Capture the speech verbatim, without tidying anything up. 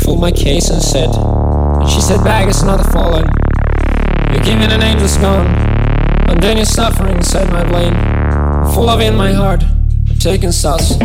full my case and said, and she said, bag is not fallen. You're giving an angel's gone, and then you're suffering inside my brain. Full of in my heart, taking sauce.